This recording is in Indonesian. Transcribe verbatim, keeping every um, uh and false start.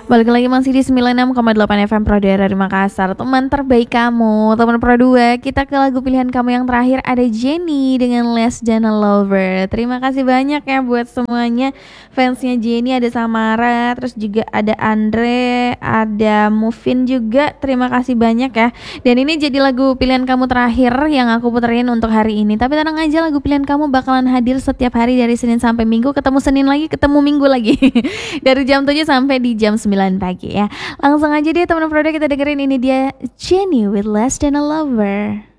Balik lagi masih di sembilan puluh enam koma delapan F M Pro Daerah di Makassar. Teman terbaik kamu, teman Pro dua. Kita ke lagu pilihan kamu yang terakhir, ada Jennie dengan Less Than a Lover. Terima kasih banyak ya buat semuanya fansnya Jennie. Ada Samara, terus juga ada Andre, ada Mufin juga. Terima kasih banyak ya. Dan ini jadi lagu pilihan kamu terakhir yang aku puterin untuk hari ini. Tapi tenang aja, lagu pilihan kamu bakalan hadir setiap hari dari Senin sampai Minggu. Ketemu Senin lagi, ketemu Minggu lagi. Dari jam tujuh sampai di jam sembilan pagi ya. Langsung aja deh teman-teman, kita dengerin ini dia Jennie with Less Than a Lover.